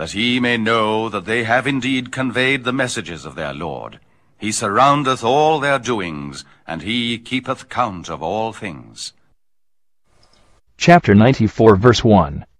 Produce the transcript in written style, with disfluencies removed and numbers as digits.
that ye may know that they have indeed conveyed the messages of their Lord. He surroundeth all their doings, and he keepeth count of all things. Chapter 94 verse 1.